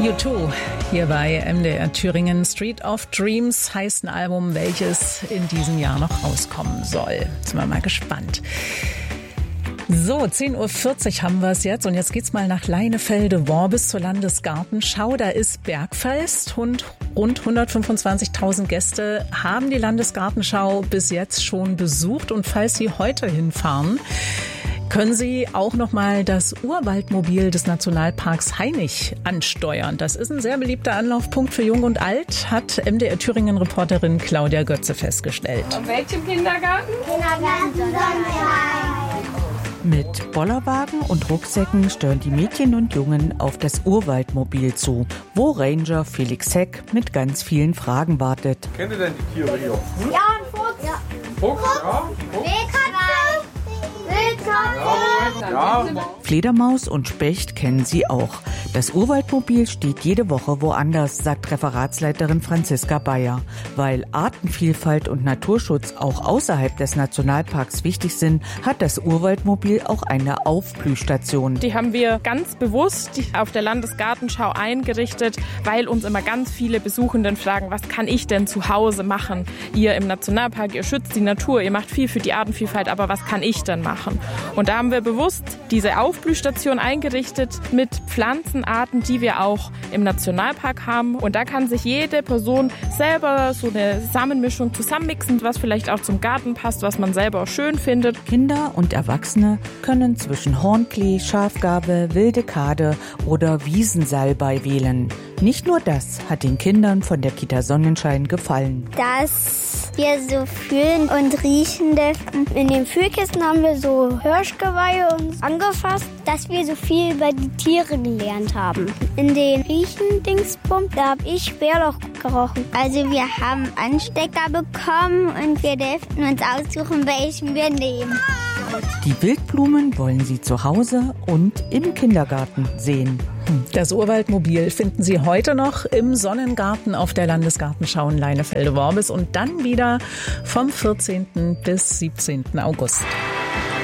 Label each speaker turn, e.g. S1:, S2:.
S1: U2 hier bei MDR Thüringen. Street of Dreams heißt ein Album, welches in diesem Jahr noch rauskommen soll. Sind wir mal gespannt. So, 10.40 Uhr haben wir es jetzt und jetzt geht's mal nach Leinefelde-Worbis zur Landesgartenschau. Da ist Bergfest und rund 125.000 Gäste haben die Landesgartenschau bis jetzt schon besucht. Und falls Sie heute hinfahren, können Sie auch noch mal das Urwaldmobil des Nationalparks Hainich ansteuern. Das ist ein sehr beliebter Anlaufpunkt für Jung und Alt, hat MDR-Thüringen-Reporterin Claudia Götze festgestellt.
S2: Auf welchem Kindergarten?
S3: Kindergarten Sonnenschein.
S4: Mit Bollerwagen und Rucksäcken steuern die Mädchen und Jungen auf das Urwaldmobil zu, wo Ranger Felix Heck mit ganz vielen Fragen wartet.
S5: Kennt ihr denn die Tiere hier?
S3: Ja, ein Fuchs. Ja.
S5: Fuchs? Ja.
S3: Ja.
S4: Fledermaus und Specht kennen Sie auch. Das Urwaldmobil steht jede Woche woanders, sagt Referatsleiterin Franziska Bayer. Weil Artenvielfalt und Naturschutz auch außerhalb des Nationalparks wichtig sind, hat das Urwaldmobil auch eine Aufblühstation.
S2: Die haben wir ganz bewusst auf der Landesgartenschau eingerichtet, weil uns immer ganz viele Besuchenden fragen, was kann ich denn zu Hause machen? Ihr im Nationalpark, ihr schützt die Natur, ihr macht viel für die Artenvielfalt, aber was kann ich denn machen? Und da haben wir bewusst diese Aufblühstation eingerichtet mit Pflanzenarten, die wir auch im Nationalpark haben. Und da kann sich jede Person selber so eine Samenmischung zusammenmixen, was vielleicht auch zum Garten passt, was man selber auch schön findet.
S4: Kinder und Erwachsene können zwischen Hornklee, Schafgarbe, wilde Kade oder Wiesensalbei wählen. Nicht nur das hat den Kindern von der Kita Sonnenschein gefallen.
S3: Dass wir so fühlen und riechen dürfen. In den Fühlkissen haben wir so Hirschgeweihe uns angefasst, dass wir so viel über die Tiere gelernt haben. In den Riechen-Dingsbum, da habe ich Bärlauch gerochen. Also wir haben Anstecker bekommen und wir durften uns aussuchen, welchen wir nehmen.
S4: Die Wildblumen wollen Sie zu Hause und im Kindergarten sehen.
S1: Das Urwaldmobil finden Sie heute noch im Sonnengarten auf der Landesgartenschau in Leinefelde-Worbis und dann wieder vom 14. bis 17. August.